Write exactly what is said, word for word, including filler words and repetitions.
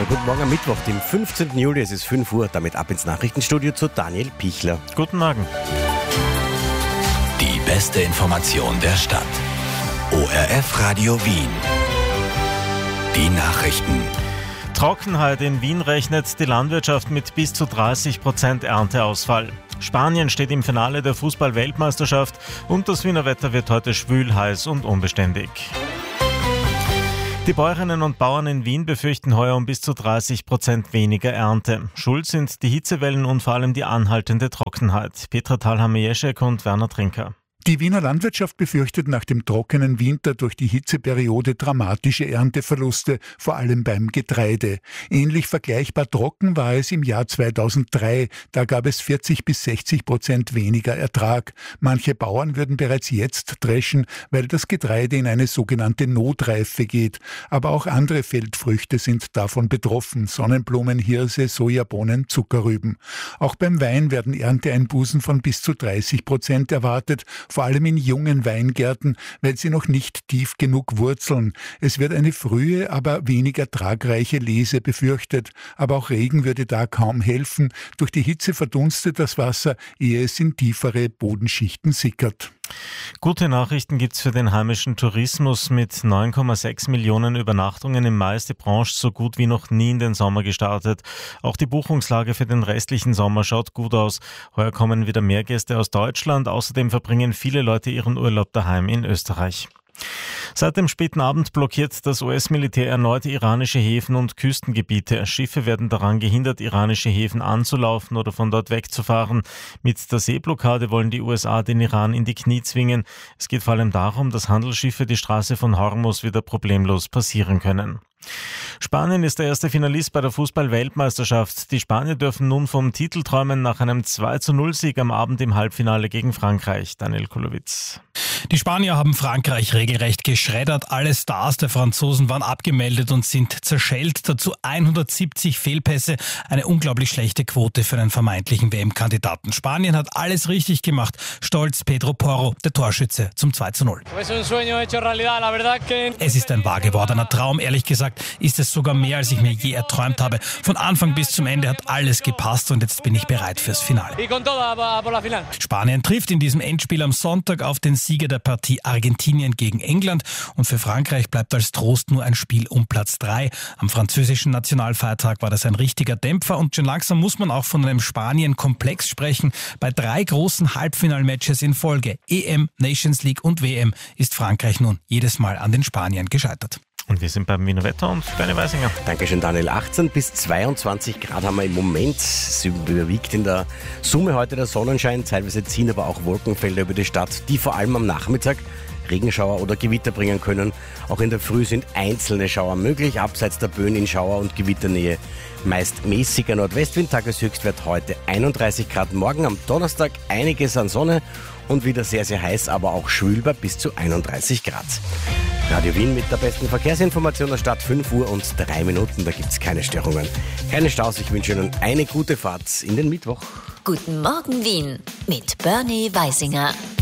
Schönen guten Morgen am Mittwoch, dem fünfzehnten Juli, es ist fünf Uhr, damit ab ins Nachrichtenstudio zu Daniel Pichler. Guten Morgen. Die beste Information der Stadt. O R F Radio Wien. Die Nachrichten. Trockenheit in Wien rechnet die Landwirtschaft mit bis zu dreißig Prozent Ernteausfall. Spanien steht im Finale der Fußball-Weltmeisterschaft und das Wiener Wetter wird heute schwül, heiß und unbeständig. Die Bäuerinnen und Bauern in Wien befürchten heuer um bis zu dreißig Prozent weniger Ernte. Schuld sind die Hitzewellen und vor allem die anhaltende Trockenheit. Petra Thalhammer-Jeschek und Werner Trinker. Die Wiener Landwirtschaft befürchtet nach dem trockenen Winter durch die Hitzeperiode dramatische Ernteverluste, vor allem beim Getreide. Ähnlich vergleichbar trocken war es im Jahr zweitausenddrei. Da gab es vierzig bis sechzig Prozent weniger Ertrag. Manche Bauern würden bereits jetzt dreschen, weil das Getreide in eine sogenannte Notreife geht. Aber auch andere Feldfrüchte sind davon betroffen. Sonnenblumen, Hirse, Sojabohnen, Zuckerrüben. Auch beim Wein werden Ernteeinbußen von bis zu dreißig Prozent erwartet, vor allem in jungen Weingärten, weil sie noch nicht tief genug wurzeln. Es wird eine frühe, aber weniger tragreiche Lese befürchtet. Aber auch Regen würde da kaum helfen. Durch die Hitze verdunstet das Wasser, ehe es in tiefere Bodenschichten sickert. Gute Nachrichten gibt's für den heimischen Tourismus. Mit neun Komma sechs Millionen Übernachtungen im Mai ist die Branche so gut wie noch nie in den Sommer gestartet. Auch die Buchungslage für den restlichen Sommer schaut gut aus. Heuer kommen wieder mehr Gäste aus Deutschland. Außerdem verbringen viele Leute ihren Urlaub daheim in Österreich. Seit dem späten Abend blockiert das U S-Militär erneut iranische Häfen und Küstengebiete. Schiffe werden daran gehindert, iranische Häfen anzulaufen oder von dort wegzufahren. Mit der Seeblockade wollen die U S A den Iran in die Knie zwingen. Es geht vor allem darum, dass Handelsschiffe die Straße von Hormuz wieder problemlos passieren können. Spanien ist der erste Finalist bei der Fußball-Weltmeisterschaft. Die Spanier dürfen nun vom Titel träumen nach einem zwei zu null Sieg am Abend im Halbfinale gegen Frankreich. Daniel Kulowitz. Die Spanier haben Frankreich regelrecht geschreddert. Alle Stars der Franzosen waren abgemeldet und sind zerschellt. Dazu hundertsiebzig Fehlpässe. Eine unglaublich schlechte Quote für einen vermeintlichen W M-Kandidaten. Spanien hat alles richtig gemacht. Stolz Pedro Porro, der Torschütze zum zwei zu null. Es ist ein wahr gewordener Traum. Ehrlich gesagt ist es sogar mehr, als ich mir je erträumt habe. Von Anfang bis zum Ende hat alles gepasst und jetzt bin ich bereit fürs Finale. Spanien trifft in diesem Endspiel am Sonntag auf den Sieger der Partie Argentinien gegen England und für Frankreich bleibt als Trost nur ein Spiel um Platz drei. Am französischen Nationalfeiertag war das ein richtiger Dämpfer und schon langsam muss man auch von einem Spanien-Komplex sprechen. Bei drei großen Halbfinalmatches in Folge, E M, Nations League und W M, ist Frankreich nun jedes Mal an den Spaniern gescheitert. Und wir sind beim Wiener Wetter und Bernie Weisinger. Dankeschön, Daniel. achtzehn bis zweiundzwanzig Grad haben wir im Moment. Es überwiegt in der Summe heute der Sonnenschein. Teilweise ziehen aber auch Wolkenfelder über die Stadt, die vor allem am Nachmittag Regenschauer oder Gewitter bringen können. Auch in der Früh sind einzelne Schauer möglich. Abseits der Böen in Schauer- und Gewitternähe meist mäßiger Nordwestwind. Tageshöchstwert heute einunddreißig Grad. Morgen am Donnerstag einiges an Sonne und wieder sehr, sehr heiß, aber auch schwül bei bis zu einunddreißig Grad. Radio Wien mit der besten Verkehrsinformation der Stadt, fünf Uhr und drei Minuten, da gibt es keine Störungen. Keine Staus, ich wünsche Ihnen eine gute Fahrt in den Mittwoch. Guten Morgen Wien mit Bernie Weisinger.